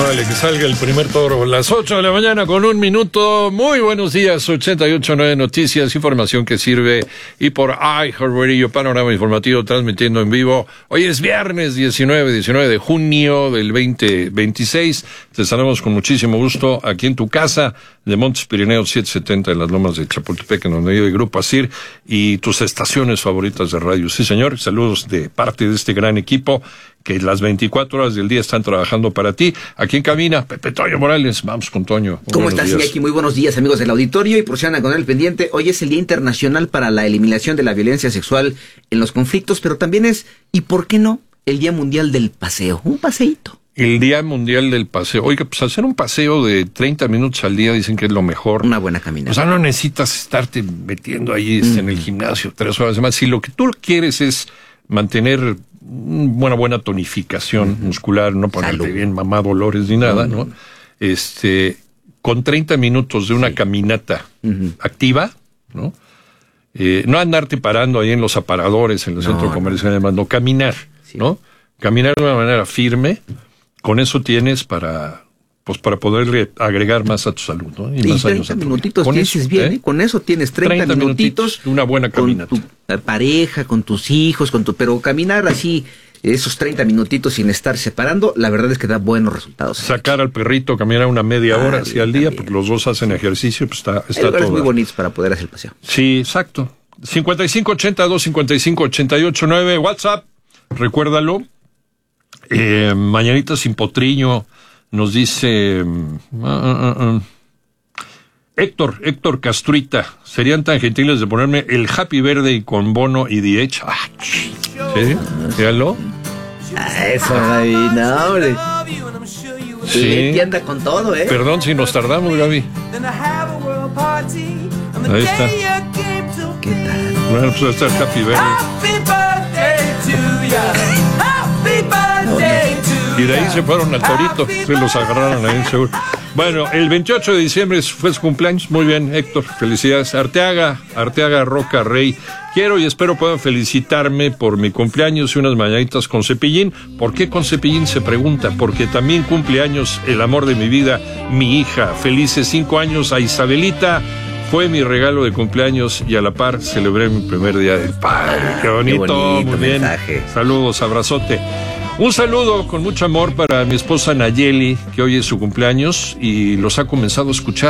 Órale, que salga el primer toro. Las 8 de la mañana con 1 minuto. Muy buenos días, 88.9 Noticias, información que sirve. Y por iHeartRadio, panorama informativo transmitiendo en vivo. Hoy es viernes 19 de junio del 2026. Te saludamos con muchísimo gusto aquí en tu casa de Montes Pirineos 770 en las Lomas de Chapultepec, en donde vive el Grupo ASIR y tus estaciones favoritas de radio. Sí, señor, saludos de parte de este gran equipo que las 24 horas del día están trabajando para ti. Aquí en cabina, Pepe Toño Morales. Vamos con Toño. ¿Cómo estás, Iñaki? Muy buenos días, amigos del auditorio. Y por si andan con el pendiente, hoy es el Día Internacional para la Eliminación de la Violencia Sexual en los Conflictos, pero también es, ¿y por qué no?, el Día Mundial del Paseo. Un paseíto. El Día Mundial del Paseo. Oiga, pues hacer un paseo de 30 minutos al día dicen que es lo mejor. Una buena caminata. O sea, no necesitas estarte metiendo ahí en el gimnasio 3 horas más. Si lo que tú quieres es mantener una buena tonificación muscular, no ponerte bien mamá dolores ni nada, ¿no? Con 30 minutos de una caminata activa, ¿no? No andarte parando ahí en los aparadores, en los centros comerciales, no, caminar, ¿no? Caminar de una manera firme, con eso tienes para poderle agregar más a tu salud, ¿no? Y más 30 minutitos dices bien, ¿eh? Con eso tienes 30 minutitos una buena caminata. Con tu pareja, con tus hijos, pero caminar así, esos 30 minutitos sin estar separando, la verdad es que da buenos resultados. Sacar al perrito, caminar una media hora hacia el día, porque los dos hacen ejercicio, pues está todo. Es muy bonito para poder hacer el paseo. Sí, exacto. 5582-5588-9, WhatsApp, recuérdalo. Mañanita sin potrillo. Nos dice Héctor Castruita, serían tan gentiles de ponerme el Happy Birthday con Bono y DH. ¿Sí? Fíjalo. Eso, Gaby, no, hombre. Sí. Y anda con todo, ¿eh? Perdón si nos tardamos, Gaby. Ahí está. ¿Qué tal? Bueno, pues está el Happy Birthday. Y de ahí se fueron al torito, se los agarraron ahí seguro. Bueno, el 28 de diciembre fue su cumpleaños. Muy bien, Héctor, felicidades. Arteaga Roca Rey. Quiero y espero puedan felicitarme por mi cumpleaños y unas mañanitas con Cepillín. ¿Por qué con Cepillín? Se pregunta. Porque también cumple años el amor de mi vida, mi hija. Felices 5 años a Isabelita. Fue mi regalo de cumpleaños y a la par celebré mi primer día del padre. Qué bonito, muy bien. Mensaje. Saludos, abrazote. Un saludo con mucho amor para mi esposa Nayeli, que hoy es su cumpleaños y los ha comenzado a escuchar.